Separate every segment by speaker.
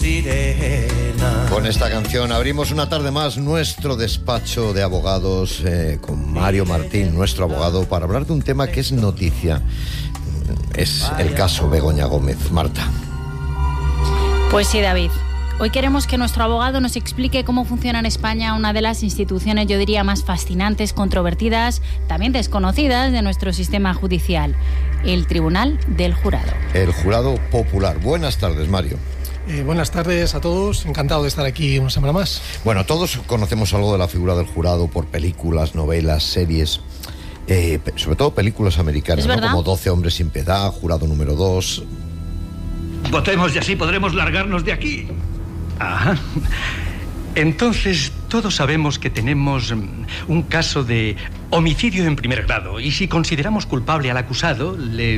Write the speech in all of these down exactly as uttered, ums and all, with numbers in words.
Speaker 1: Con esta canción abrimos una tarde más nuestro despacho de abogados eh, con Mario Martín, nuestro abogado, para hablar de un tema que es noticia. Es el caso Begoña Gómez. Marta.
Speaker 2: Pues sí, David. Hoy queremos que nuestro abogado nos explique cómo funciona en España una de las instituciones, yo diría, más fascinantes, controvertidas, también desconocidas de nuestro sistema judicial, el Tribunal del Jurado.
Speaker 1: El Jurado Popular. Buenas tardes, Mario.
Speaker 3: Eh, buenas tardes a todos, encantado de estar aquí una semana más.
Speaker 1: Bueno, todos conocemos algo de la figura del jurado por películas, novelas, series, eh, sobre todo películas americanas, ¿no? Como doce hombres sin piedad, Jurado número dos.
Speaker 4: Votemos y así podremos largarnos de aquí. Ajá. Entonces, todos sabemos que tenemos un caso de homicidio en primer grado y si consideramos culpable al acusado, le,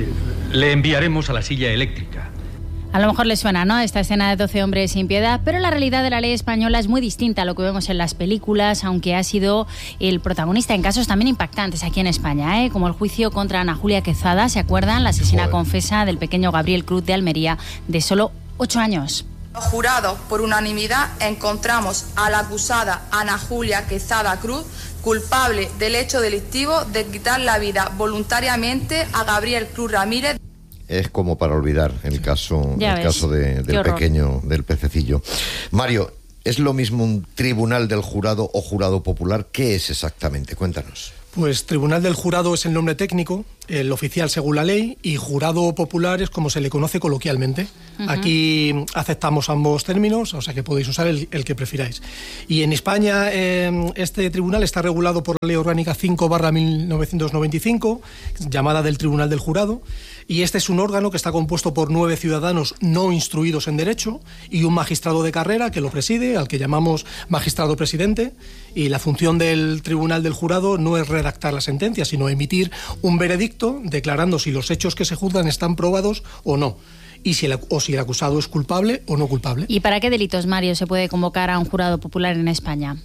Speaker 4: le enviaremos a la silla eléctrica.
Speaker 2: A lo mejor les suena, ¿no?, esta escena de doce hombres sin piedad, pero la realidad de la ley española es muy distinta a lo que vemos en las películas, aunque ha sido el protagonista en casos también impactantes aquí en España, ¿eh? Como el juicio contra Ana Julia Quezada, ¿se acuerdan? La asesina Joder. confesa del pequeño Gabriel Cruz de Almería, de solo ocho años.
Speaker 5: Los jurados, por unanimidad, encontramos a la acusada Ana Julia Quezada Cruz culpable del hecho delictivo de quitar la vida voluntariamente a Gabriel Cruz Ramírez.
Speaker 1: Es como para olvidar el caso, el caso de, del pequeño, del pececillo. Mario, ¿es lo mismo un tribunal del jurado o jurado popular? ¿Qué es exactamente? Cuéntanos.
Speaker 3: Pues Tribunal del Jurado es el nombre técnico, el oficial según la ley, y Jurado Popular es como se le conoce coloquialmente. Uh-huh. Aquí aceptamos ambos términos, o sea que podéis usar el, el que prefiráis. Y en España eh, este tribunal está regulado por la Ley Orgánica cinco barra mil novecientos noventa y cinco, llamada del Tribunal del Jurado, y este es un órgano que está compuesto por nueve ciudadanos no instruidos en derecho y un magistrado de carrera que lo preside, al que llamamos magistrado presidente, y la función del Tribunal del Jurado no es redactar la sentencia, sino emitir un veredicto declarando si los hechos que se juzgan están probados o no, y si el, o si el acusado es culpable o no culpable.
Speaker 2: ¿Y para qué delitos, Mario, se puede convocar a un jurado popular en España?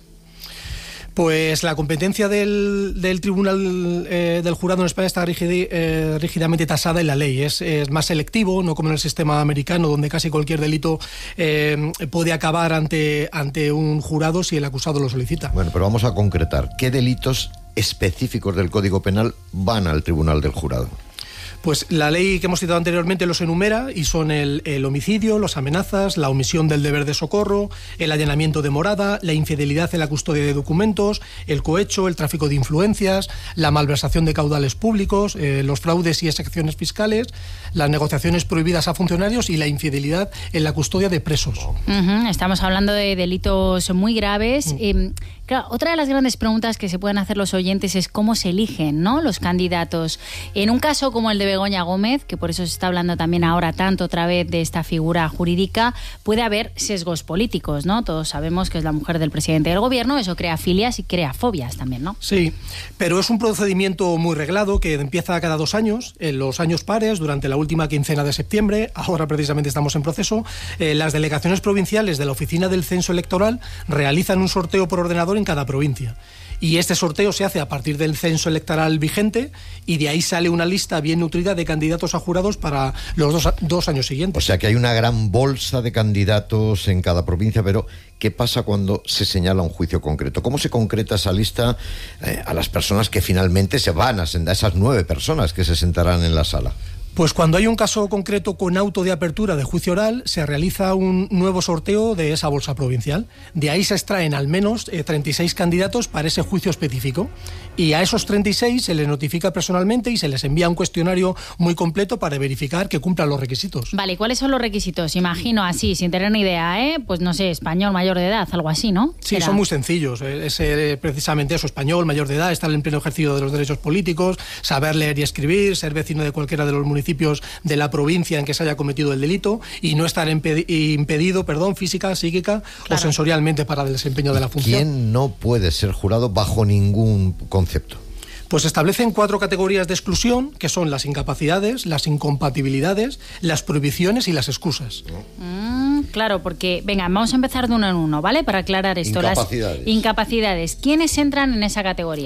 Speaker 3: Pues la competencia del, del Tribunal eh, del Jurado en España está rígida, eh, rígidamente tasada en la ley. Es, es más selectivo, no como en el sistema americano, donde casi cualquier delito eh, puede acabar ante, ante un jurado si el acusado lo solicita.
Speaker 1: Bueno, pero vamos a concretar. ¿Qué delitos específicos del Código Penal van al Tribunal del Jurado?
Speaker 3: Pues la ley que hemos citado anteriormente los enumera y son el, el homicidio, las amenazas, la omisión del deber de socorro, el allanamiento de morada, la infidelidad en la custodia de documentos, el cohecho, el tráfico de influencias, la malversación de caudales públicos, eh, los fraudes y excepciones fiscales, las negociaciones prohibidas a funcionarios y la infidelidad en la custodia de presos.
Speaker 2: Uh-huh. Estamos hablando de delitos muy graves. Mm. Eh, claro, otra de las grandes preguntas que se pueden hacer los oyentes es cómo se eligen, ¿no?, los candidatos. En un caso como el de Begoña Gómez, que por eso se está hablando también ahora tanto otra vez de esta figura jurídica, puede haber sesgos políticos, ¿no? Todos sabemos que es la mujer del presidente del gobierno, eso crea filias y crea fobias también, ¿no?
Speaker 3: Sí, pero es un procedimiento muy reglado que empieza cada dos años, en los años pares, durante la última quincena de septiembre, ahora precisamente estamos en proceso. Eh, las delegaciones provinciales de la Oficina del Censo Electoral realizan un sorteo por ordenador en cada provincia. Y este sorteo se hace a partir del censo electoral vigente y de ahí sale una lista bien nutrida de candidatos a jurados para los dos, dos años siguientes.
Speaker 1: O sea que hay una gran bolsa de candidatos en cada provincia, pero ¿qué pasa cuando se señala un juicio concreto? ¿Cómo se concreta esa lista eh, a las personas que finalmente se van a sentar, esas nueve personas que se sentarán en la sala?
Speaker 3: Pues cuando hay un caso concreto con auto de apertura de juicio oral, se realiza un nuevo sorteo de esa bolsa provincial. De ahí se extraen al menos eh, treinta y seis candidatos para ese juicio específico. Y a esos treinta y seis se les notifica personalmente y se les envía un cuestionario muy completo para verificar que cumplan los requisitos.
Speaker 2: Vale, ¿cuáles son los requisitos? Imagino así, sin tener ni idea, ¿eh? Pues no sé, español, mayor de edad, algo así, ¿no?
Speaker 3: Sí,
Speaker 2: ¿Será?
Speaker 3: Son muy sencillos. Es eh, precisamente eso, español, mayor de edad, estar en pleno ejercicio de los derechos políticos, saber leer y escribir, ser vecino de cualquiera de los municipios de la provincia en que se haya cometido el delito y no estar impedi- impedido, perdón, física, psíquica claro. o sensorialmente para el desempeño de la función.
Speaker 1: ¿Quién no puede ser jurado bajo ningún concepto?
Speaker 3: Pues establecen cuatro categorías de exclusión, que son las incapacidades, las incompatibilidades, las prohibiciones y las excusas.
Speaker 2: Mm, claro, porque, venga, vamos a empezar de uno en uno, ¿vale? Para aclarar esto.
Speaker 1: Incapacidades.
Speaker 2: Las incapacidades. ¿Quiénes entran en esa categoría?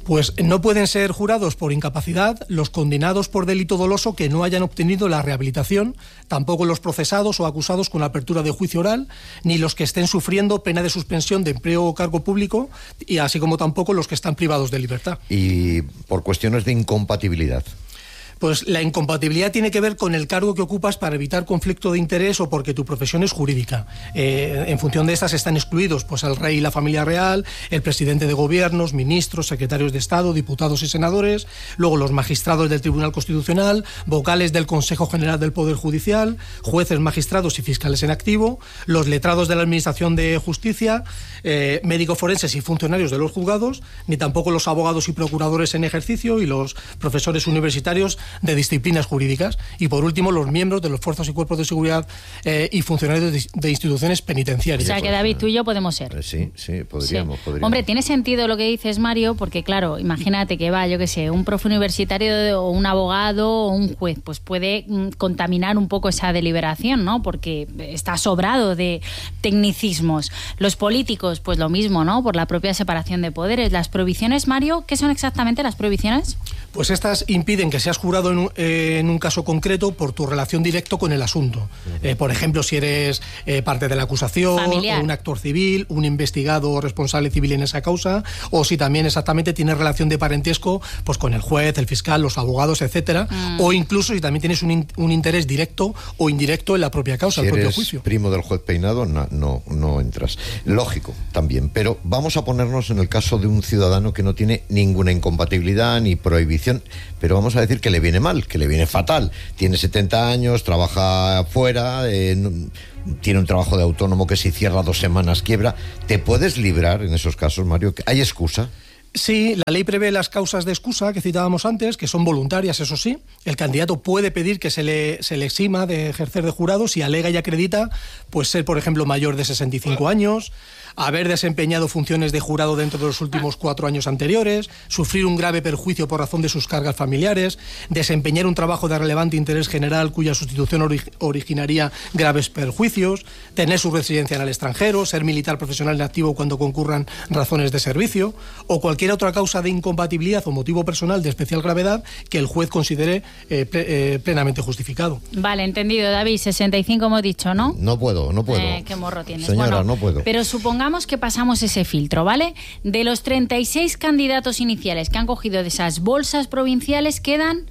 Speaker 3: Pues no pueden ser jurados por incapacidad los condenados por delito doloso que no hayan obtenido la rehabilitación, tampoco los procesados o acusados con apertura de juicio oral, ni los que estén sufriendo pena de suspensión de empleo o cargo público, y así como tampoco los que están privados de libertad.
Speaker 1: Y por cuestiones de incompatibilidad.
Speaker 3: Pues la incompatibilidad tiene que ver con el cargo que ocupas para evitar conflicto de interés o porque tu profesión es jurídica. Eh, en función de estas están excluidos pues el rey y la familia real, el presidente de gobiernos, ministros, secretarios de Estado, diputados y senadores, luego los magistrados del Tribunal Constitucional, vocales del Consejo General del Poder Judicial, jueces, magistrados y fiscales en activo, los letrados de la Administración de Justicia, eh, médicos forenses y funcionarios de los juzgados, ni tampoco los abogados y procuradores en ejercicio y los profesores universitarios de disciplinas jurídicas, y por último los miembros de los fuerzas y cuerpos de seguridad eh, y funcionarios de, de instituciones penitenciarias.
Speaker 2: O sea que David, tú y yo podemos ser.
Speaker 1: Sí, sí, podríamos, sí. podríamos.
Speaker 2: Hombre, tiene sentido lo que dices, Mario, porque claro, imagínate que va, yo qué sé, un profe universitario o un abogado o un juez, pues puede mm, contaminar un poco esa deliberación, ¿no? Porque está sobrado de tecnicismos. Los políticos, pues lo mismo, ¿no? Por la propia separación de poderes. Las prohibiciones, Mario, ¿qué son exactamente las prohibiciones?
Speaker 3: Pues estas impiden que seas jurado en un, eh, en un caso concreto por tu relación directa con el asunto. Uh-huh. Eh, por ejemplo, si eres eh, parte de la acusación,
Speaker 2: familiar,
Speaker 3: o un actor civil, un investigado o responsable civil en esa causa, o si también exactamente tienes relación de parentesco pues con el juez, el fiscal, los abogados, etcétera, uh-huh. o incluso si también tienes un, in, un interés directo o indirecto en la propia causa,
Speaker 1: si
Speaker 3: el propio
Speaker 1: eres
Speaker 3: juicio.
Speaker 1: Primo del juez Peinado, no, no, no entras. Lógico, también. Pero vamos a ponernos en el caso de un ciudadano que no tiene ninguna incompatibilidad ni prohibición, pero vamos a decir que le viene mal, que le viene fatal. Tiene setenta años, trabaja fuera, eh, tiene un trabajo de autónomo que si cierra dos semanas quiebra. ¿Te puedes librar en esos casos, Mario? ¿Hay excusa?
Speaker 3: Sí, la ley prevé las causas de excusa que citábamos antes, que son voluntarias, eso sí. El candidato puede pedir que se le, se le exima de ejercer de jurado si alega y acredita pues ser, por ejemplo, mayor de sesenta y cinco años, haber desempeñado funciones de jurado dentro de los últimos cuatro años anteriores, sufrir un grave perjuicio por razón de sus cargas familiares, desempeñar un trabajo de relevante interés general cuya sustitución ori- originaría graves perjuicios, tener su residencia en el extranjero, ser militar profesional en activo cuando concurran razones de servicio, o cualquier otra causa de incompatibilidad o motivo personal de especial gravedad que el juez considere eh, ple- eh, plenamente justificado.
Speaker 2: Vale, entendido, David. sesenta y cinco hemos dicho, ¿no?
Speaker 1: No puedo, no puedo.
Speaker 2: Eh, qué morro tienes.
Speaker 1: Señora,
Speaker 2: bueno,
Speaker 1: no puedo.
Speaker 2: Pero supongamos que pasamos ese filtro, ¿vale? De los treinta y seis candidatos iniciales que han cogido de esas bolsas provinciales, quedan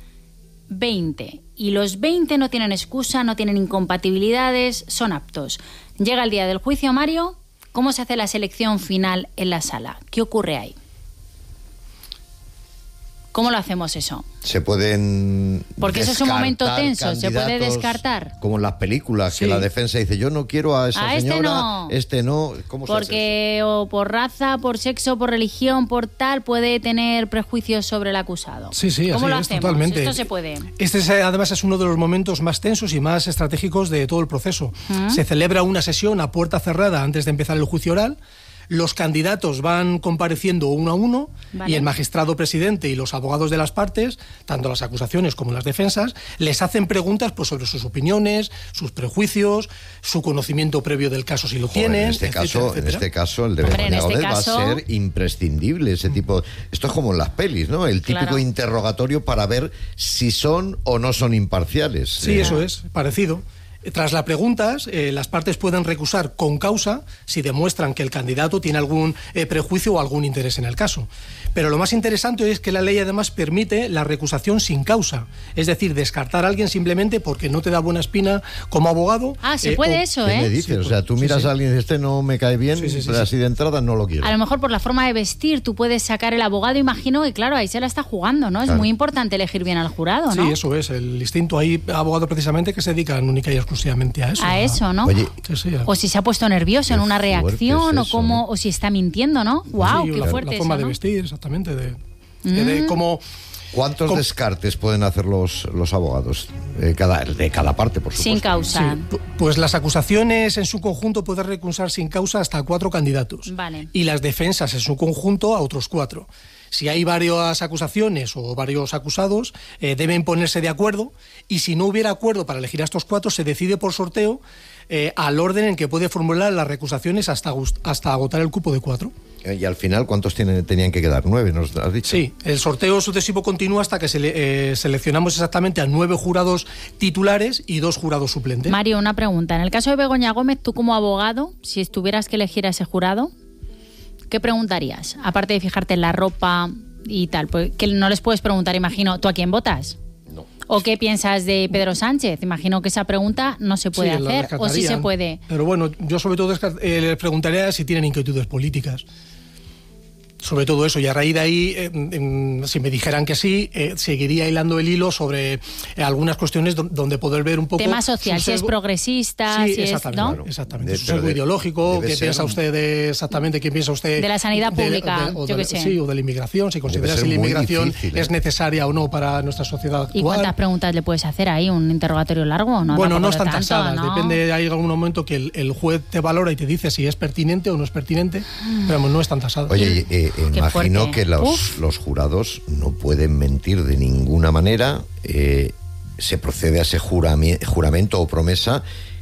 Speaker 2: veinte. Y los veinte no tienen excusa, no tienen incompatibilidades, son aptos. Llega el día del juicio, Mario. ¿Cómo se hace la selección final en la sala? ¿Qué ocurre ahí? ¿Cómo lo hacemos eso?
Speaker 1: Se pueden
Speaker 2: Porque eso es un momento tenso, se puede
Speaker 1: candidatos
Speaker 2: descartar.
Speaker 1: Como en las películas,
Speaker 3: Sí.
Speaker 1: que la defensa dice, yo no quiero a esa
Speaker 2: A este
Speaker 1: señora,
Speaker 2: no.
Speaker 1: este no. ¿Cómo se hace
Speaker 2: Porque o por raza, por sexo, por religión, por tal, puede tener prejuicios sobre el acusado.
Speaker 3: Sí, sí,
Speaker 2: ¿Cómo
Speaker 3: así
Speaker 2: lo
Speaker 3: es,
Speaker 2: hacemos?
Speaker 3: totalmente.
Speaker 2: Esto se puede.
Speaker 3: Este es, además es uno de los momentos más tensos y más estratégicos de todo el proceso.
Speaker 2: ¿Mm?
Speaker 3: Se celebra una sesión a puerta cerrada antes de empezar el juicio oral. Los candidatos van compareciendo uno a uno,
Speaker 2: Vale.
Speaker 3: y el magistrado presidente y los abogados de las partes, tanto las acusaciones como las defensas, les hacen preguntas pues, sobre sus opiniones, sus prejuicios, su conocimiento previo del caso si lo
Speaker 1: Joder,
Speaker 3: tienen,
Speaker 1: en este
Speaker 3: etcétera,
Speaker 1: caso,
Speaker 3: etcétera.
Speaker 1: en este caso el de
Speaker 2: Hombre, en
Speaker 1: Begoña
Speaker 2: este
Speaker 1: Gómez
Speaker 2: caso-
Speaker 1: va a ser imprescindible ese tipo. Esto es como en las pelis, ¿no? El típico
Speaker 2: Claro.
Speaker 1: interrogatorio para ver si son o no son imparciales.
Speaker 3: Sí,
Speaker 1: Eh,
Speaker 3: eso es, parecido. Tras las preguntas, eh, las partes pueden recusar con causa si demuestran que el candidato tiene algún eh, prejuicio o algún interés en el caso. Pero lo más interesante es que la ley además permite la recusación sin causa, es decir, descartar a alguien simplemente porque no te da buena espina como abogado.
Speaker 2: Ah, se
Speaker 3: eh,
Speaker 2: puede
Speaker 3: o-
Speaker 2: eso,
Speaker 1: ¿Qué me
Speaker 2: ¿eh?
Speaker 1: dices?
Speaker 3: Sí,
Speaker 1: O sea, tú
Speaker 3: sí,
Speaker 1: miras
Speaker 3: sí.
Speaker 1: a alguien y dices, este no me cae bien,
Speaker 3: Sí, sí, sí,
Speaker 1: pero
Speaker 3: sí.
Speaker 1: así de entrada no lo quiero.
Speaker 2: A lo mejor por la forma de vestir tú puedes sacar el abogado, imagino, y claro, ahí se la está jugando, ¿no? Es
Speaker 1: Claro.
Speaker 2: muy importante elegir bien al jurado, ¿no?
Speaker 3: Sí, eso es, el instinto. Hay abogados precisamente que se dedican única y exclusivamente a eso.
Speaker 2: A eso, ¿no?
Speaker 1: Oye,
Speaker 3: Sí, sí, a-
Speaker 2: O si se ha puesto nervioso en
Speaker 1: Qué
Speaker 2: una
Speaker 1: fuerte
Speaker 2: reacción,
Speaker 1: es
Speaker 2: o
Speaker 1: eso,
Speaker 2: cómo,
Speaker 1: ¿no?
Speaker 2: o si está mintiendo, ¿no? ¡Wow!
Speaker 3: sí,
Speaker 2: ¡Qué
Speaker 3: la,
Speaker 2: fuerte
Speaker 3: la forma
Speaker 2: eso,
Speaker 3: de
Speaker 2: ¿no?
Speaker 3: vestir, exactamente, de, de- de cómo...
Speaker 1: ¿cuántos
Speaker 3: Com-
Speaker 1: descartes pueden hacer los, los abogados? Eh, cada, de cada parte, por supuesto.
Speaker 2: Sin causa.
Speaker 3: Sí, pu- pues las acusaciones en su conjunto pueden recusar sin causa hasta cuatro candidatos.
Speaker 2: Vale.
Speaker 3: Y las defensas en su conjunto a otros cuatro. Si hay varias acusaciones o varios acusados, eh, deben ponerse de acuerdo, y si no hubiera acuerdo para elegir a estos cuatro, se decide por sorteo eh, al orden en que puede formular las recusaciones hasta, hasta agotar el cupo de cuatro.
Speaker 1: Y al final, ¿cuántos tienen, tenían que quedar? ¿Nueve, nos has dicho?
Speaker 3: Sí, el sorteo sucesivo continúa hasta que sele, eh, seleccionamos exactamente a nueve jurados titulares y dos jurados suplentes.
Speaker 2: Mario, una pregunta. En el caso de Begoña Gómez, tú como abogado, si tuvieras que elegir a ese jurado, ¿qué preguntarías? Aparte de fijarte en la ropa y tal, pues que no les puedes preguntar, imagino, ¿tú a quién votas?
Speaker 1: No.
Speaker 2: ¿O qué piensas de Pedro Sánchez? Imagino que esa pregunta no se puede
Speaker 3: sí,
Speaker 2: hacer, o sí se puede.
Speaker 3: Pero bueno, yo sobre todo eh, les preguntaría si tienen inquietudes políticas. Sobre todo eso, y a raíz de ahí, eh, eh, si me dijeran que sí, eh, seguiría hilando el hilo sobre eh, algunas cuestiones do donde poder ver un poco...
Speaker 2: Tema social, si es progresista,
Speaker 3: sí,
Speaker 2: si
Speaker 3: exactamente,
Speaker 2: es... ¿no?
Speaker 3: Claro, exactamente,
Speaker 1: de,
Speaker 3: su sesgo ideológico, ¿qué
Speaker 1: ser,
Speaker 3: piensa usted de, exactamente, qué piensa usted...
Speaker 2: De la sanidad pública,
Speaker 3: de, de, o
Speaker 2: yo
Speaker 3: de,
Speaker 2: qué sé.
Speaker 3: Sí, o de la inmigración, si considera si la inmigración
Speaker 1: difícil, ¿eh?
Speaker 3: es necesaria o no para nuestra sociedad actual.
Speaker 2: ¿Y cuántas preguntas le puedes hacer ahí? ¿Un interrogatorio largo? No,
Speaker 3: bueno, no
Speaker 2: están
Speaker 3: están tasadas,
Speaker 2: ¿no?
Speaker 3: depende, hay algún momento que el, el juez te valora y te dice si es pertinente o no es pertinente, pero no están tasadas.
Speaker 1: Oye, eh, imagino
Speaker 2: fuerte.
Speaker 1: que los... Los jurados no pueden mentir de ninguna manera, eh, se procede a ese jurami- juramento o promesa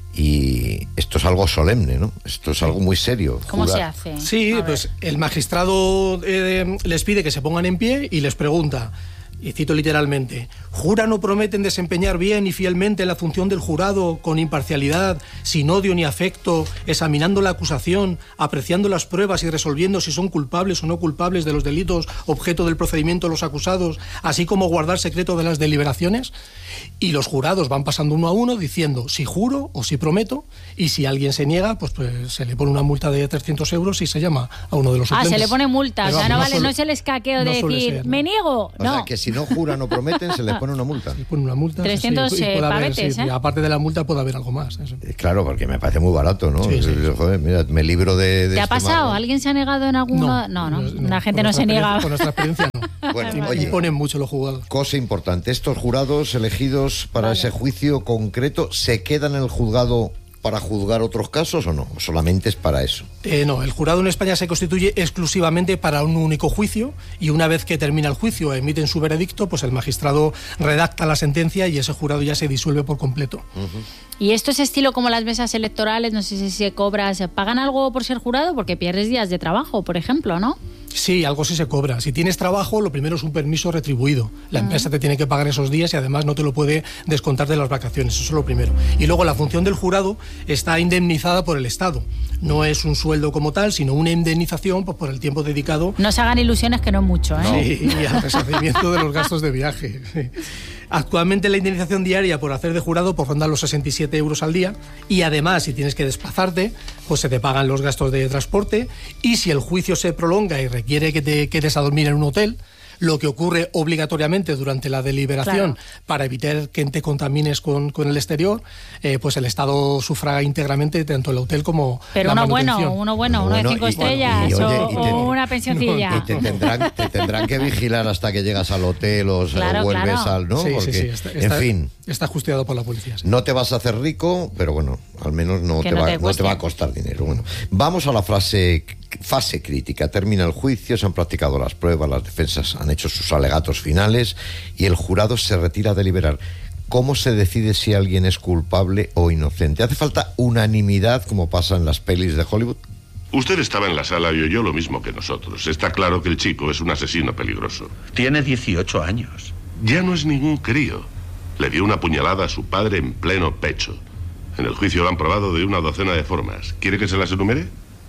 Speaker 1: y esto es algo solemne, ¿no? Esto es algo muy serio.
Speaker 2: ¿Cómo
Speaker 1: jurar.
Speaker 2: se hace?
Speaker 3: Sí,
Speaker 2: A
Speaker 3: pues
Speaker 2: ver.
Speaker 3: el magistrado eh, les pide que se pongan en pie y les pregunta, y cito literalmente, ¿juran o prometen desempeñar bien y fielmente la función del jurado con imparcialidad, sin odio ni afecto, examinando la acusación, apreciando las pruebas y resolviendo si son culpables o no culpables de los delitos objeto del procedimiento de los acusados, así como guardar secreto de las deliberaciones? Y los jurados van pasando uno a uno diciendo si juro o si prometo, y si alguien se niega, pues, pues se le pone una multa de trescientos euros y se llama a uno de los
Speaker 2: Ah,
Speaker 3: suplentes.
Speaker 2: se le pone multa,
Speaker 3: Pero
Speaker 2: o sea, no,
Speaker 3: vamos,
Speaker 2: vale,
Speaker 3: suele-
Speaker 2: no es el escaqueo
Speaker 3: no
Speaker 2: de
Speaker 3: suele
Speaker 2: decir,
Speaker 3: ser, ¿no?
Speaker 2: me niego,
Speaker 1: O
Speaker 2: no.
Speaker 1: sea, que si no juran o prometen, se les pone una multa.
Speaker 3: Se le pone una multa.
Speaker 2: trescientos,
Speaker 3: sí, y puede
Speaker 2: eh,
Speaker 3: haber,
Speaker 2: pavetes,
Speaker 3: sí,
Speaker 2: ¿eh?
Speaker 3: y aparte de la multa puede haber algo más. Eso.
Speaker 1: Eh, Claro, porque me parece muy barato, ¿no?
Speaker 3: Sí, sí, sí.
Speaker 1: Joder, mira, me libro de... de
Speaker 2: ¿Te ha
Speaker 1: este
Speaker 2: pasado?
Speaker 1: marrón.
Speaker 2: ¿Alguien se ha negado en alguno? No, no, la gente
Speaker 3: con
Speaker 2: no se
Speaker 3: nuestra
Speaker 2: niega.
Speaker 3: experiencia- Con nuestra experiencia no.
Speaker 1: Bueno,
Speaker 2: Vale.
Speaker 1: oye,
Speaker 3: Imponen mucho los juzgados.
Speaker 1: cosa importante, estos jurados elegidos para
Speaker 2: Vale.
Speaker 1: ese juicio concreto, ¿se quedan en el juzgado para juzgar otros casos o no? ¿O solamente es para eso?
Speaker 3: Eh, no, el jurado en España se constituye exclusivamente para un único juicio y una vez que termina el juicio, emiten su veredicto, pues el magistrado redacta la sentencia y ese jurado ya se disuelve por completo.
Speaker 1: Uh-huh.
Speaker 2: Y esto es estilo como las mesas electorales, no sé si se cobra, ¿se pagan algo por ser jurado? Porque pierdes días de trabajo, por ejemplo, ¿no?
Speaker 3: Sí, algo sí se cobra. Si tienes trabajo, lo primero es un permiso retribuido. La
Speaker 2: Ah.
Speaker 3: empresa te tiene que pagar esos días y además no te lo puede descontar de las vacaciones. Eso es lo primero. Y luego la función del jurado está indemnizada por el Estado. No es un sueldo como tal, sino una indemnización pues, por el tiempo dedicado.
Speaker 2: No se hagan ilusiones que no es mucho, ¿eh?
Speaker 3: Sí, y al resarcimiento de los gastos de viaje. Sí. Actualmente la indemnización diaria por hacer de jurado pues ronda los sesenta y siete euros al día y además si tienes que desplazarte pues se te pagan los gastos de transporte y si el juicio se prolonga y requiere que te quedes a dormir en un hotel, lo que ocurre obligatoriamente durante la deliberación
Speaker 2: Claro.
Speaker 3: para evitar que te contamines con, con el exterior, eh, pues el Estado sufraga íntegramente tanto el hotel como
Speaker 2: Pero
Speaker 3: la
Speaker 2: uno bueno,
Speaker 3: manutención.
Speaker 2: uno bueno, uno de
Speaker 1: Bueno,
Speaker 2: cinco
Speaker 1: y-
Speaker 2: estrellas
Speaker 1: y- y, oye,
Speaker 2: o,
Speaker 1: y te-
Speaker 2: o una pensioncilla.
Speaker 1: Y te tendrán, te tendrán que vigilar hasta que llegas al hotel o, se-
Speaker 2: Claro,
Speaker 1: o vuelves
Speaker 2: claro.
Speaker 1: al... ¿no?
Speaker 3: Sí, sí,
Speaker 1: Porque,
Speaker 3: sí, está, está-
Speaker 1: en fin,
Speaker 3: está custodiado por la policía. sí.
Speaker 1: no te vas a hacer rico, pero bueno, al menos no,
Speaker 2: Que
Speaker 1: te,
Speaker 2: no
Speaker 1: va,
Speaker 2: te
Speaker 1: no te
Speaker 2: cueste.
Speaker 1: va a costar dinero. Bueno, vamos a la frase, fase crítica. Termina el juicio, se han practicado las pruebas, las defensas han hecho sus alegatos finales y el jurado se retira a deliberar. ¿Cómo se decide si alguien es culpable o inocente? ¿Hace falta unanimidad como pasa en las pelis de Hollywood?
Speaker 6: Usted estaba en la sala y oyó lo mismo que nosotros. Está claro que el chico es un asesino peligroso.
Speaker 4: Tiene dieciocho años.
Speaker 6: Ya no es ningún crío. Le dio una puñalada a su padre en pleno pecho. En el juicio lo han probado de una docena de formas. ¿Quiere que se las enumere?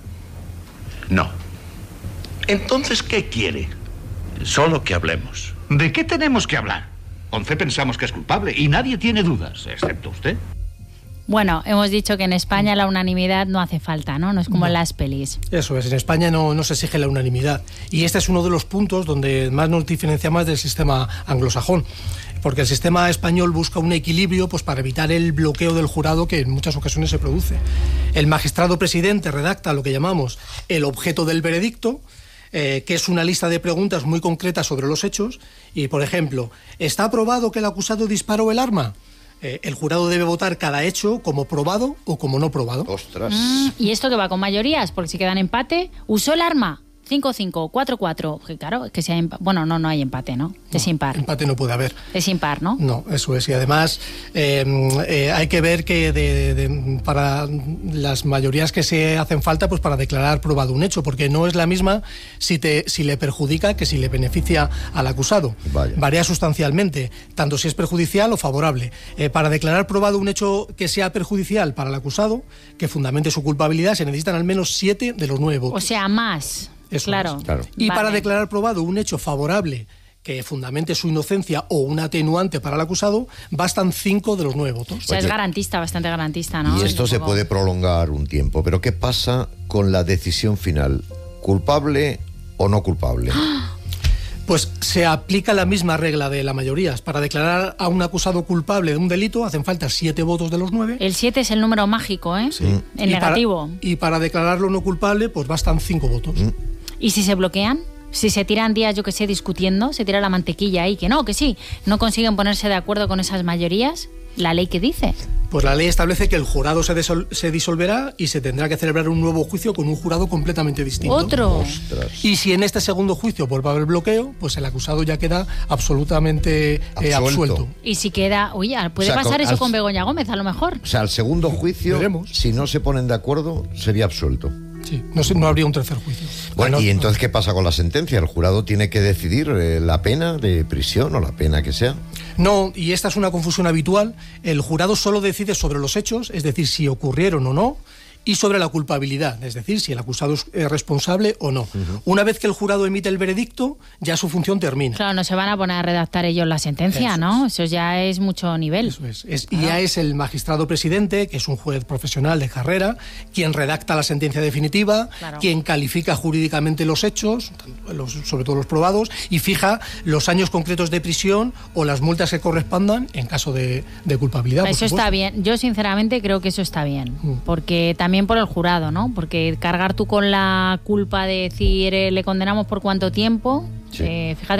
Speaker 4: No. Entonces, ¿qué quiere? Solo que hablemos.
Speaker 7: ¿De qué tenemos que hablar? Once pensamos que es culpable y nadie tiene dudas, excepto usted.
Speaker 2: Bueno, hemos dicho que en España la unanimidad no hace falta, ¿no? No es como
Speaker 3: No.
Speaker 2: en las pelis.
Speaker 3: Eso es, en España no, no se exige la unanimidad. Y este es uno de los puntos donde más nos diferenciamos del sistema anglosajón. Porque el sistema español busca un equilibrio pues, para evitar el bloqueo del jurado que en muchas ocasiones se produce. El magistrado presidente redacta lo que llamamos el objeto del veredicto, eh, que es una lista de preguntas muy concretas sobre los hechos. Y, por ejemplo, ¿está probado que el acusado disparó el arma? Eh, el jurado debe votar cada hecho como probado o como no probado.
Speaker 1: Ostras.
Speaker 2: Mm, ¿Y esto que va con mayorías? Porque si quedan empate, ¿usó el arma? cinco cinco, cuatro cuatro. Claro, que sea empa- bueno, no, no hay empate, ¿no? Es
Speaker 3: No,
Speaker 2: impar.
Speaker 3: Empate no puede haber.
Speaker 2: Es impar, ¿no?
Speaker 3: No, eso es. Y además eh, eh, hay que ver que de, de, para las mayorías que se hacen falta, pues para declarar probado un hecho, porque no es la misma si, te, si le perjudica que si le beneficia al acusado.
Speaker 1: Vaya.
Speaker 3: Varía sustancialmente, tanto si es perjudicial o favorable. Eh, para declarar probado un hecho que sea perjudicial para el acusado, que fundamente su culpabilidad, se necesitan al menos siete de los nueve
Speaker 2: O
Speaker 3: votos.
Speaker 2: sea, más.
Speaker 3: Eso
Speaker 2: claro.
Speaker 3: es.
Speaker 1: Claro.
Speaker 3: Y
Speaker 2: Vale.
Speaker 3: para declarar probado un hecho favorable que fundamente su inocencia o un atenuante para el acusado, bastan cinco de los nueve votos.
Speaker 2: O sea, es
Speaker 1: Oye.
Speaker 2: garantista, bastante garantista, ¿no?
Speaker 1: Y esto se
Speaker 2: Tampoco-
Speaker 1: puede prolongar un tiempo. Pero ¿qué pasa con la decisión final? ¿Culpable o no culpable?
Speaker 3: Pues se aplica la misma regla de la mayoría. Para declarar a un acusado culpable de un delito hacen falta siete votos de los nueve.
Speaker 2: El siete es el número mágico, ¿eh? El
Speaker 3: Y para-
Speaker 2: negativo.
Speaker 3: y para declararlo no culpable, pues bastan cinco votos.
Speaker 2: ¿Y si se bloquean? Si se tiran días, yo que sé, discutiendo, se tira la mantequilla ahí, que no, que sí, no consiguen ponerse de acuerdo con esas mayorías, ¿la ley qué dice?
Speaker 3: Pues la ley establece que el jurado se, desol- se disolverá y se tendrá que celebrar un nuevo juicio con un jurado completamente distinto.
Speaker 2: Otro.
Speaker 1: Ostras.
Speaker 3: Y si en este segundo juicio vuelve a haber bloqueo, pues el acusado ya queda absolutamente eh,
Speaker 1: Absuelto.
Speaker 3: absuelto.
Speaker 2: Y si queda, oye, puede
Speaker 1: O sea,
Speaker 2: pasar
Speaker 1: con-
Speaker 2: eso
Speaker 1: al-
Speaker 2: con Begoña Gómez, a lo mejor.
Speaker 1: O sea, al segundo juicio,
Speaker 3: Veremos.
Speaker 1: si no se ponen de acuerdo, sería absuelto.
Speaker 3: Sí, no, se- no habría un tercer juicio.
Speaker 1: Bueno,
Speaker 3: Bueno,
Speaker 1: ¿y entonces qué pasa con la sentencia? ¿El jurado tiene que decidir eh, la pena de prisión o la pena que sea?
Speaker 3: No, y esta es una confusión habitual. El jurado solo decide sobre los hechos, es decir, si ocurrieron o no, y sobre la culpabilidad, es decir, si el acusado es eh, responsable o no. Una vez que el jurado emite el veredicto, ya su función termina.
Speaker 2: Claro, no se van a poner a redactar ellos la sentencia,
Speaker 3: Eso
Speaker 2: ¿no? Eso ya es mucho nivel.
Speaker 3: Eso es. Es- y ya es el magistrado presidente, que es un juez profesional de carrera, quien redacta la sentencia definitiva,
Speaker 2: Claro.
Speaker 3: quien califica jurídicamente los hechos, tanto los- sobre todo los probados, y fija los años concretos de prisión o las multas que correspondan en caso de, de culpabilidad. por
Speaker 2: Eso está
Speaker 3: supuesto.
Speaker 2: bien. Yo sinceramente creo que eso está bien, porque también por el jurado, ¿no? Porque cargar tú con la culpa de decir eh, le condenamos por cuánto tiempo,
Speaker 1: Sí.
Speaker 2: eh, fíjate